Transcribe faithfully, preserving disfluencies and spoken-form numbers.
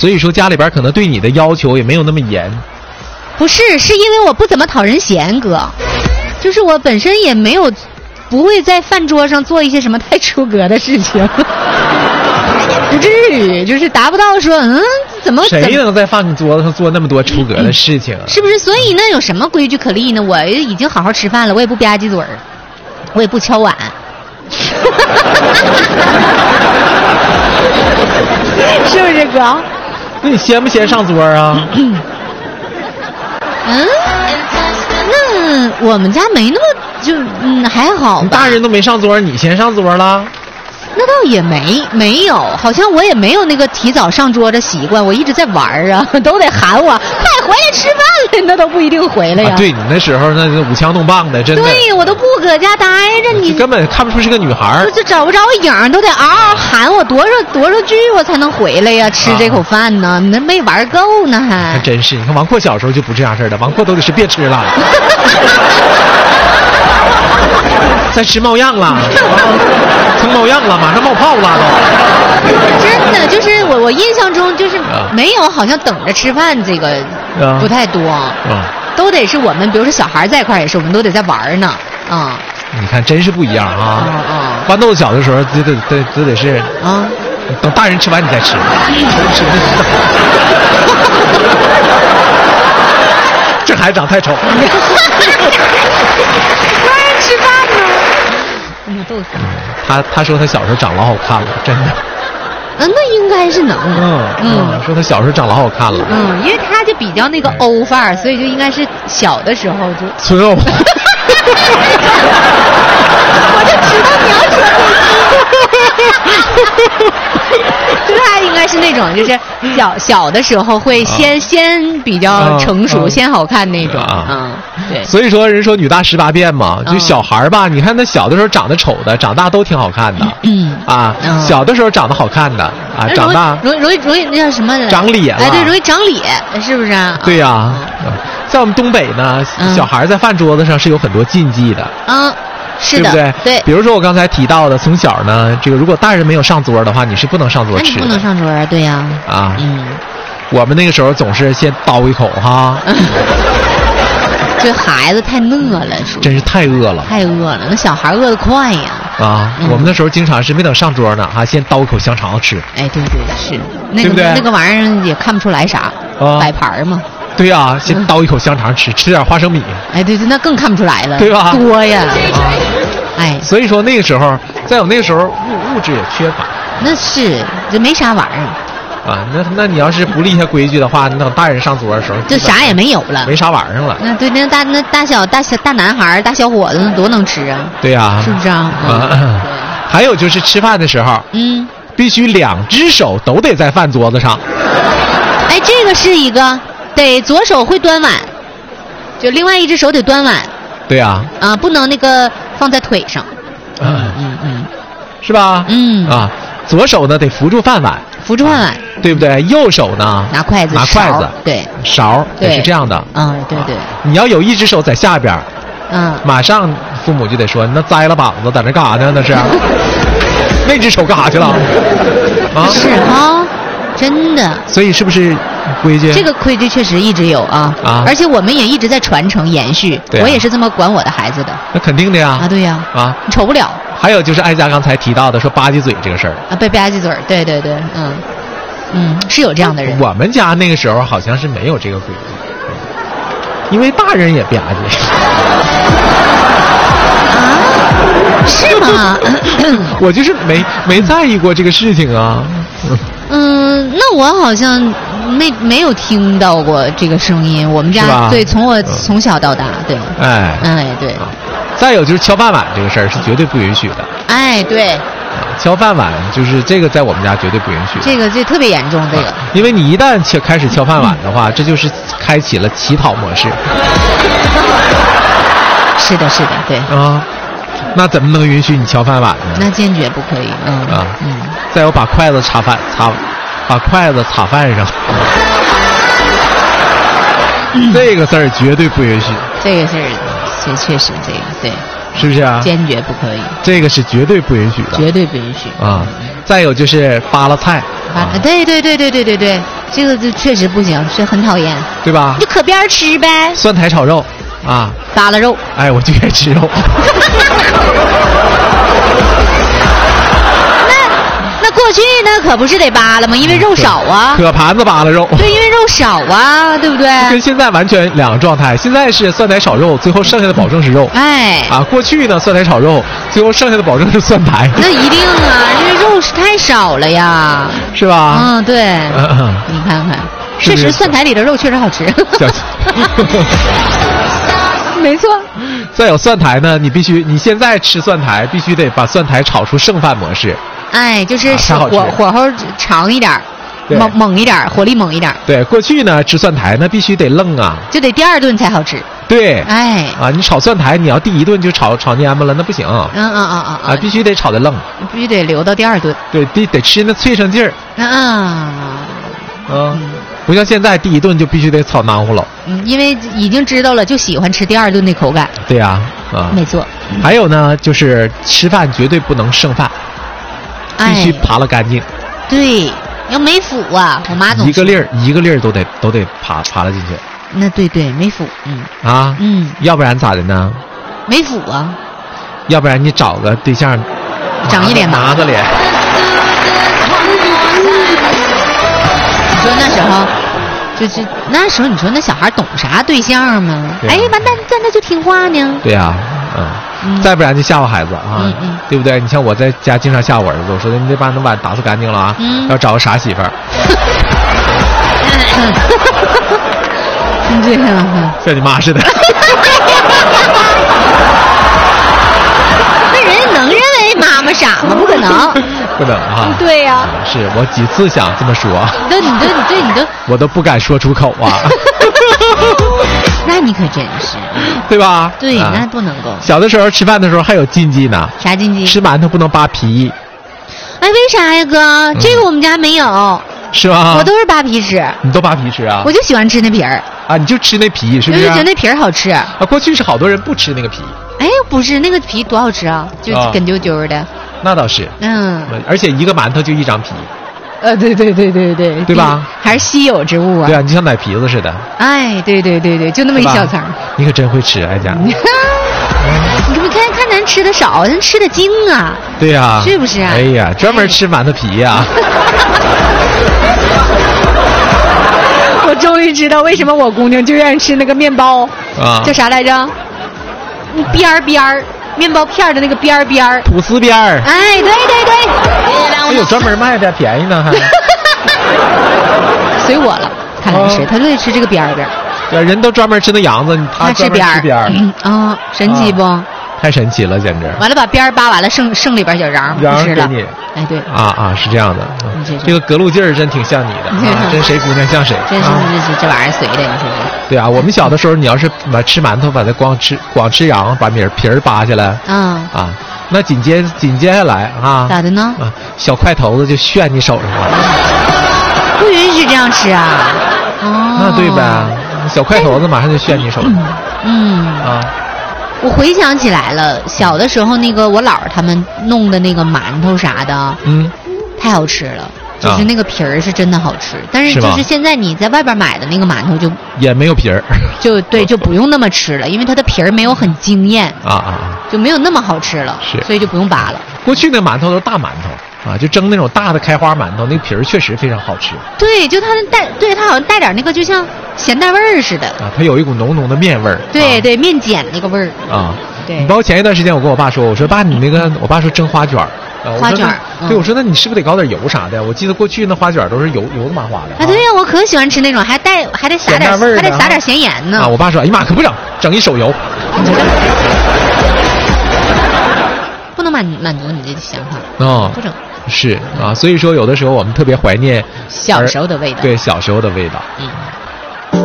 所以说家里边可能对你的要求也没有那么严。 不是，是因为我不怎么讨人嫌，哥，就是我本身也没有不会在饭桌上做一些什么太出格的事情，不至于，就是达不到说嗯怎么谁能在饭桌子上做那么多出格的事情、啊嗯？是不是？所以呢，有什么规矩可立呢？我已经好好吃饭了，我也不吧唧嘴儿，我也不敲碗。是不是哥？ 那你先不先上桌啊？ 嗯，那我们家没那么就嗯还好吧。 大人都没上桌，你先上桌了？ 那倒也没没有，好像我也没有那个提早上桌的习惯，我一直在玩啊，都得喊我快回来吃饭了，那都不一定回来呀。 啊、对你那时候那舞枪弄棒的，真的。 对，我都不搁家待着，你根本看不出是个女孩， 就找不着影，都得嗷嗷喊我多少多少句，我才能回来呀，吃这口饭呢。你、啊、那没玩够呢还。 还真是，你看王阔小时候就不这样式的，王阔都得是别吃了。再吃冒样了，成冒样了，马上冒泡了都。真的就是我，我印象中就是没有，好像等着吃饭这个不太多，啊、都得是我们，比如说小孩在一块儿也是，我们都得在玩呢，啊。 你看，真是不一样啊！ 啊豌豆小的时候，就得得就得是啊， 等大人吃完你再吃。这孩子长太丑。 吃饭呢？哎呀，逗死！ 他他说他小时候长老好看了，真的。 嗯，那应该是能。 嗯嗯，说他小时候长老好看了。 嗯，因为他就比较那个欧范儿，所以就应该是小的时候就。 纯欧。 我就知道你要说这句。就他应该是那种，就是小小的时候会先、啊、先比较成熟、啊、先好看那种啊、嗯。对。所以说人说女大十八变嘛，就小孩吧，嗯、你看他小的时候长得丑的，长大都挺好看的。 嗯。 啊，嗯、小的时候长得好看的啊，长大容易容易容易那叫什么？ 长脸了。 哎，对，容易长脸，是不是、啊？ 对呀、啊嗯。在我们东北呢，嗯、小孩在饭桌子上是有很多禁忌的。 嗯。是的， 对不对？ 对， 比如说我刚才提到的，从小呢，这个如果大人没有上桌的话，你是不能上桌吃的。 不能上桌啊，对呀。 啊， 嗯， 我们那个时候总是先叨一口哈。 这孩子太饿了，是真是太饿了， 太饿了。那小孩饿得快呀。 啊，嗯、我们那时候经常是没等上桌呢，哈，先叨一口香肠吃。 哎，对对是，那个对不对？ 那个玩意儿也看不出来啥，啊、摆盘嘛。 对呀、啊，先叨一口香肠吃，吃点花生米。 哎，对对，那更看不出来了， 对吧？ 多呀， 啊、 哎， 所以说那个时候，在我那个时候物物质也缺乏。 那是，这没啥玩意儿。 啊，那那你要是不立下规矩的话，你等大人上桌的时候， 就啥也没有了， 没啥玩意儿了。 那对，那大那大小大小大男孩、大小伙子，那多能吃啊！ 对呀、啊， 是不是啊？ 啊， 嗯、 还有就是吃饭的时候， 嗯， 必须两只手都得在饭桌子上。 哎，这个是一个。得左手会端碗，就另外一只手得端碗。 对呀、 啊。啊，不能那个放在腿上。 嗯嗯嗯， 是吧？ 嗯啊，左手呢得扶住饭碗， 扶住饭碗、啊， 对不对？右手呢拿筷子， 拿筷子， 对， 勺也是这样的。 嗯，对对。 你要有一只手在下边， 嗯， 马上父母就得说，那栽了膀子在那干啥呢？那是，那只手干啥去了？啊， 是啊。真的， 所以是不是规矩？ 这个规矩确实一直有啊， 啊， 而且我们也一直在传承延续。 对、啊， 我也是这么管我的孩子的。 那肯定的呀。 啊，对呀。 啊， 你瞅不了。 还有就是艾佳刚才提到的说吧唧嘴这个事儿啊，被吧唧嘴，对对对，嗯嗯，是有这样的人。 我们家那个时候好像是没有这个规矩，因为大人也吧唧。 啊？是吗？ 我就是没没在意过这个事情啊。 嗯，那我好像没没有听到过这个声音。我们家对，从我从小到大，对， 哎哎对。 再有就是敲饭碗这个事儿是绝对不允许的。 哎，对。 敲饭碗就是这个，在我们家绝对不允许。 这个这特别严重，这个。啊、 因为你一旦敲开始敲饭碗的话，嗯、这就是开启了乞讨模式。 是的，是的，对。 啊。那怎么能允许你敲饭碗呢？ 那坚决不可以。嗯啊， 嗯。 再有把筷子插饭插，把筷子插饭上，嗯、这个事儿绝对不允许。 这个事儿确确实这个对， 是不是啊？ 坚决不可以。 这个是绝对不允许的。 绝对不允许啊！再有就是扒拉菜。 啊，对对对对对对对。 这个就确实不行，是很讨厌， 对吧？ 就可边儿吃呗。 蒜苔炒肉啊， 扒拉肉。 哎，我就爱吃肉。 那过去那可不是得扒拉吗？因为肉少啊。 可盘子扒拉肉。 对，因为肉少啊，对不对？ 跟现在完全两个状态。现在是蒜苔炒肉，最后剩下的保证是肉。 哎。 啊，过去呢蒜苔炒肉，最后剩下的保证是蒜苔。 那一定啊，因为肉是太少了呀。 是吧？ 嗯，对。 嗯嗯。 你看看， 是是确实蒜苔里的肉确实好吃。没错。 再有蒜苔呢，你必须你现在吃蒜苔必须得把蒜苔炒出剩饭模式。 哎，就是啊、 火火候长一点，猛猛一点，火力猛一点。 对，过去呢吃蒜苔那必须得愣啊， 就得第二顿才好吃。 对， 哎， 啊，你炒蒜苔，你要第一顿就炒炒蔫巴了，那不行。 嗯嗯嗯嗯啊，必须得炒的愣， 必须得留到第二顿。 对，得得吃那脆生劲儿。 嗯嗯。 嗯，不像现在第一顿就必须得炒囊糊了。 嗯，因为已经知道了，就喜欢吃第二顿的口感。 对呀，啊， 没错。 还有呢，就是吃饭绝对不能剩饭。必须扒拉干净，哎、 对，要没腐啊！我妈总一个粒儿一个粒儿都得都得扒扒拉进去。 那对对，没腐，嗯啊， 嗯， 要不然咋的呢？ 没腐啊， 要不然你找个对象， 长一脸麻子脸。 你说那时候，就是那时候，你说那小孩懂啥对象吗？ 啊、 哎，完蛋，在那就听话呢。 对呀、啊，嗯。嗯、再不然就吓唬孩子啊， 嗯嗯、 对不对？你像我在家经常吓唬儿子，我说你得把那碗打扫干净了啊， 嗯、 要找个傻媳妇儿。 真这样， 像你妈似的。 那人能认为妈妈傻吗？不可能， 不能啊。 对呀、啊， 是我几次想这么说， 对，你对，你对，你都， 我都不敢说出口啊。 那你可真是， 对吧？ 对，啊、那不能够。 小的时候吃饭的时候还有禁忌呢。 啥禁忌？ 吃馒头不能扒皮。 哎，为啥呀，哥？这个我们家没有。嗯、 是吗？ 我都是扒皮吃。 你都扒皮吃啊？ 我就喜欢吃那皮儿。 啊，你就吃那皮是不是？ 我就觉得那皮儿好吃。啊， 过去是好多人不吃那个皮。 哎，不是，那个皮多好吃啊，就跟丢丢的。 那倒是。 嗯。 而且一个馒头就一张皮。 呃，对对对对对， 对吧？ 还是稀有之物啊！ 对啊，你像奶皮子似的。 哎，对对对对，就那么一小层。 你可真会吃，哀家。 你看看咱吃的少，咱吃的精啊。 对呀、啊。 是不是啊？ 哎呀，专门吃馒头皮呀、啊。 我终于知道为什么我姑娘就愿意吃那个面包啊， 叫啥来着？边儿边儿。面包片的那个边儿边儿， 吐司边儿。 哎，对对对， 还有专门卖的，便宜呢还。 随我了，看来是、哦、他就得吃这个边儿边儿。 对，人都专门吃那羊子，他吃边儿。 吃边儿。 嗯啊、哦，神奇不、啊？ 太神奇了，简直。 完了，把边儿扒完了，剩剩里边小瓤不吃了。 你哎，对。 啊啊，是这样的。嗯、这, 这个隔路劲儿真挺像你的，啊、真谁姑娘像谁。 真是这这玩意儿随的，你说这。 对啊，我们小的时候，你要是吃馒头，把它光吃光吃瓤，把米皮儿扒下来， 嗯啊，那紧接紧接下来啊， 咋的呢？ 啊，小块头子就炫你手上了。 不允许这样吃啊！哦， 那对呗，小块头子马上就炫你手上。 嗯啊， 我回想起来了，小的时候那个我姥儿他们弄的那个馒头啥的， 嗯， 太好吃了。就是那个皮儿是真的好吃，但是就是现在你在外边买的那个馒头就也没有皮儿， 就对就不用那么吃了，因为它的皮儿没有很惊艳啊啊啊， 就没有那么好吃了， 是， 所以就不用扒了。 过去那馒头都是大馒头啊，就蒸那种大的开花馒头，那个皮儿确实非常好吃。 对，就它带，对它好像带点那个就像咸带味儿似的啊，它有一股浓浓的面味儿。 对、啊、对，面碱那个味儿啊。 对， 你包括前一段时间我跟我爸说，我说爸，你那个，我爸说蒸花卷儿。 呃、花卷、 嗯、对，我说那你是不是得搞点油啥的？我记得过去那花卷都是油油的麻花的。 啊，对呀、啊，我可喜欢吃那种，还带还得撒点还得撒点咸盐呢。 啊，我爸说，哎呀妈，可不整，整一手油。 不能满满足你这想法。 哦， 不整。 是啊，所以说有的时候我们特别怀念小时候的味道。 对，小时候的味道。 嗯。